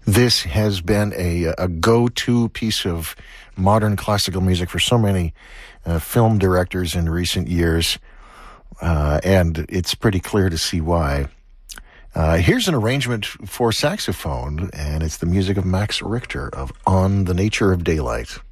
This has been a go-to piece of modern classical music for so many film directors in recent years, and it's pretty clear to see why. Here's an arrangement for saxophone, and it's the music of Max Richter of On the Nature of Daylight.